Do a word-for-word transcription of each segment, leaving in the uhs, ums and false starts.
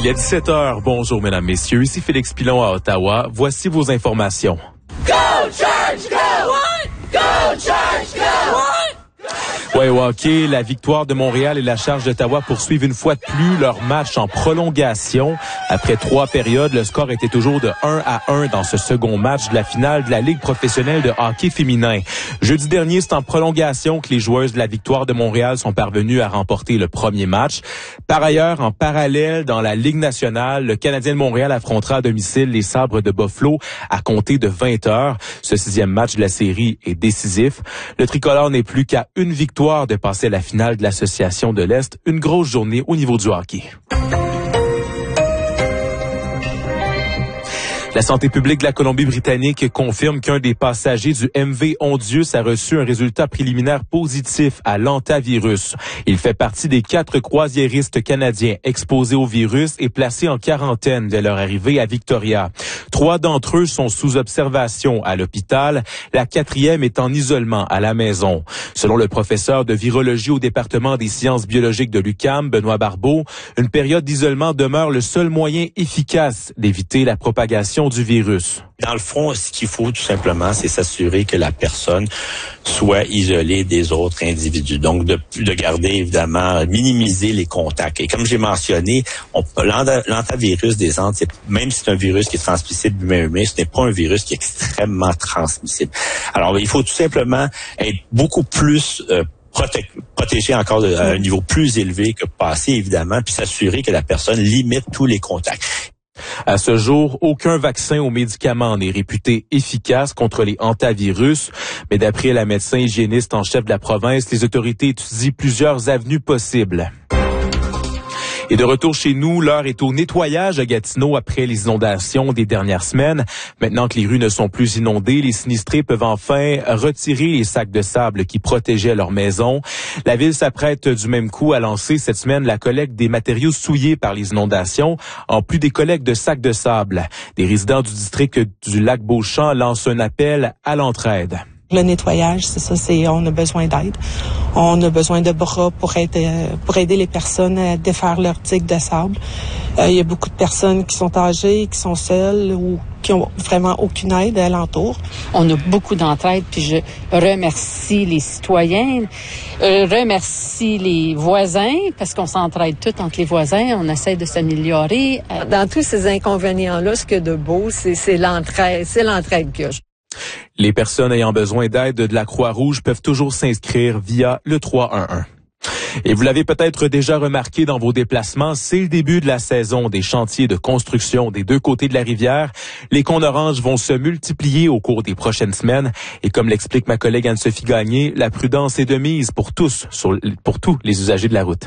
Il est dix-sept heures. Bonjour, mesdames, messieurs. Ici Félix Pilon à Ottawa. Voici vos informations. Go, Church, go! What? Go, Church, go! What? Ouais, au hockey, la victoire de Montréal et la Charge d'Ottawa poursuivent une fois de plus leur match en prolongation. Après trois périodes, le score était toujours de un à un dans ce second match de la finale de la Ligue professionnelle de hockey féminin. Jeudi dernier, c'est en prolongation que les joueuses de la victoire de Montréal sont parvenues à remporter le premier match. Par ailleurs, en parallèle, dans la Ligue nationale, le Canadien de Montréal affrontera à domicile les Sabres de Buffalo à compter de vingt heures. Ce sixième match de la série est décisif. Le tricolore n'est plus qu'à une victoire de passer à la finale de l'Association de l'Est. Une grosse journée au niveau du hockey. La santé publique de la Colombie-Britannique confirme qu'un des passagers du M V Ondius a reçu un résultat préliminaire positif à l'hantavirus. Il fait partie des quatre croisiéristes canadiens exposés au virus et placés en quarantaine dès leur arrivée à Victoria. Trois d'entre eux sont sous observation à l'hôpital. La quatrième est en isolement à la maison. Selon le professeur de virologie au département des sciences biologiques de l'U Q A M, Benoît Barbeau, une période d'isolement demeure le seul moyen efficace d'éviter la propagation du virus. Dans le fond, ce qu'il faut tout simplement, c'est s'assurer que la personne soit isolée des autres individus. Donc, de, de garder, évidemment, minimiser les contacts. Et comme j'ai mentionné, on, l'hantavirus des Andes, c'est, même si c'est un virus qui est transmissible humain-humain, ce n'est pas un virus qui est extrêmement transmissible. Alors, il faut tout simplement être beaucoup plus euh, Proté- protéger encore de, à un niveau plus élevé que passé, évidemment, puis s'assurer que la personne limite tous les contacts. À ce jour, aucun vaccin ou médicament n'est réputé efficace contre les hantavirus, mais d'après la médecin hygiéniste en chef de la province, les autorités étudient plusieurs avenues possibles. Et de retour chez nous, l'heure est au nettoyage à Gatineau après les inondations des dernières semaines. Maintenant que les rues ne sont plus inondées, les sinistrés peuvent enfin retirer les sacs de sable qui protégeaient leur maison. La ville s'apprête du même coup à lancer cette semaine la collecte des matériaux souillés par les inondations, en plus des collectes de sacs de sable. Des résidents du district du Lac-Beauchamp lancent un appel à l'entraide. Le nettoyage, c'est ça, c'est on a besoin d'aide. On a besoin de bras pour aider, pour aider les personnes à défaire leur digues de sable. Euh, il y a beaucoup de personnes qui sont âgées, qui sont seules ou qui ont vraiment aucune aide alentour. On a beaucoup d'entraide, puis je remercie les citoyens, je remercie les voisins, parce qu'on s'entraide tous entre les voisins, on essaie de s'améliorer. Dans tous ces inconvénients-là, ce qu'il y a de beau, c'est, c'est l'entraide, c'est l'entraide qu'il y a. Les personnes ayant besoin d'aide de la Croix-Rouge peuvent toujours s'inscrire via le trois un un. Et vous l'avez peut-être déjà remarqué dans vos déplacements, c'est le début de la saison des chantiers de construction des deux côtés de la rivière. Les cônes oranges vont se multiplier au cours des prochaines semaines. Et comme l'explique ma collègue Anne-Sophie Gagné, la prudence est de mise pour tous, sur, pour tous les usagers de la route.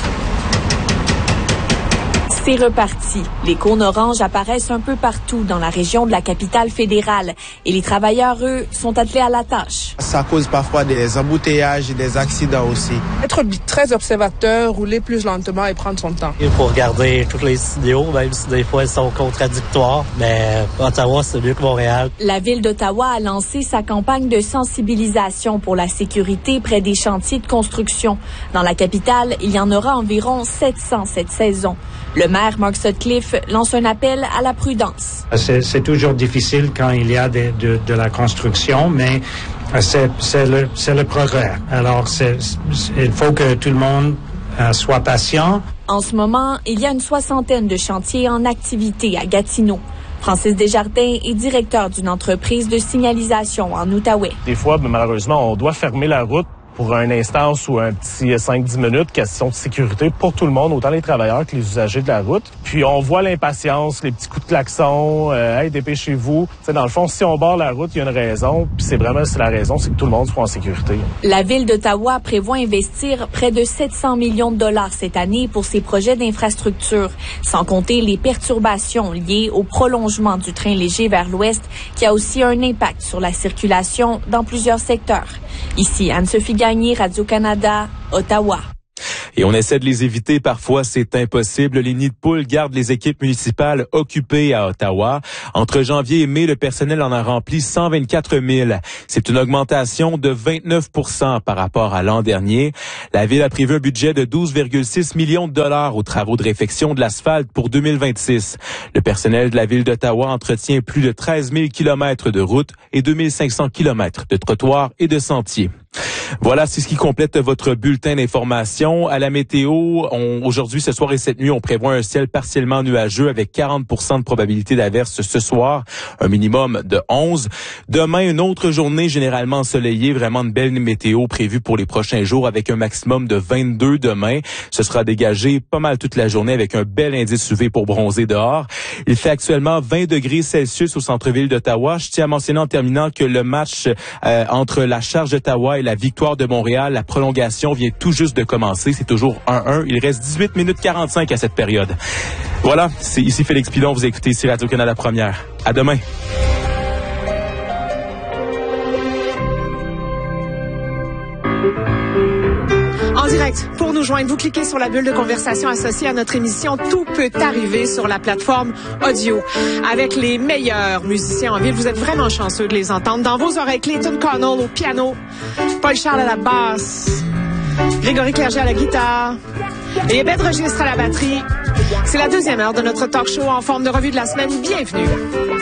C'est reparti. Les cônes oranges apparaissent un peu partout dans la région de la capitale fédérale et les travailleurs, eux, sont attelés à la tâche. Ça cause parfois des embouteillages et des accidents aussi. Être très observateur, rouler plus lentement et prendre son temps. Il faut regarder toutes les idéaux, même si des fois elles sont contradictoires, mais Ottawa, c'est mieux que Montréal. La Ville d'Ottawa a lancé sa campagne de sensibilisation pour la sécurité près des chantiers de construction. Dans la capitale, il y en aura environ sept cents cette saison. Le maire Mark Sutcliffe lance un appel à la prudence. C'est, c'est toujours difficile quand il y a de, de, de la construction, mais c'est, c'est, le, c'est le progrès. Alors, c'est, il faut que tout le monde euh, soit patient. En ce moment, il y a une soixantaine de chantiers en activité à Gatineau. Francis Desjardins est directeur d'une entreprise de signalisation en Outaouais. Des fois, malheureusement, on doit fermer la route pour une instance ou un petit cinq dix minutes, question de sécurité pour tout le monde, autant les travailleurs que les usagers de la route. Puis on voit l'impatience, les petits coups de klaxon, euh, hey, dépêchez-vous. T'sais, dans le fond, si on barre la route, il y a une raison, puis c'est vraiment c'est la raison, c'est que tout le monde soit en sécurité. La Ville d'Ottawa prévoit investir près de sept cents millions de dollars cette année pour ses projets d'infrastructure, sans compter les perturbations liées au prolongement du train léger vers l'ouest, qui a aussi un impact sur la circulation dans plusieurs secteurs. Ici, Anne-Sophie Gagné, Radio-Canada, Ottawa. Et on essaie de les éviter. Parfois, c'est impossible. Les nids de poules gardent les équipes municipales occupées à Ottawa. Entre janvier et mai, le personnel en a rempli cent vingt-quatre mille. C'est une augmentation de vingt-neuf pour cent par rapport à l'an dernier. La Ville a prévu un budget de douze virgule six millions de dollars aux travaux de réfection de l'asphalte pour deux mille vingt-six. Le personnel de la Ville d'Ottawa entretient plus de treize mille kilomètres de routes et deux mille cinq cents kilomètres de trottoirs et de sentiers. Voilà, c'est ce qui complète votre bulletin d'information. À la météo, on, aujourd'hui, ce soir et cette nuit, on prévoit un ciel partiellement nuageux avec quarante pour cent de probabilité d'averse ce soir, un minimum de onze. Demain, une autre journée généralement ensoleillée, vraiment une belle météo prévue pour les prochains jours avec un maximum de vingt-deux demain. Ce sera dégagé pas mal toute la journée avec un bel indice U V pour bronzer dehors. Il fait actuellement vingt degrés Celsius au centre-ville d'Ottawa. Je tiens à mentionner en terminant que le match euh, entre la Charge d'Ottawa et la Victoire de Montréal, la prolongation vient tout juste de commencer. C'est toujours un un. Il reste dix-huit minutes quarante-cinq à cette période. Voilà, c'est ici Félix Pilon. Vous écoutez ici Radio-Canada Première. À demain. En direct, pour nous joindre, vous cliquez sur la bulle de conversation associée à notre émission. Tout peut arriver sur la plateforme audio. Avec les meilleurs musiciens en ville, vous êtes vraiment chanceux de les entendre. Dans vos oreilles, Clayton Connell au piano, Paul Charles à la basse, Grégory Clerget à la guitare et Ebed Registre à la batterie. C'est la deuxième heure de notre talk show en forme de revue de la semaine. Bienvenue.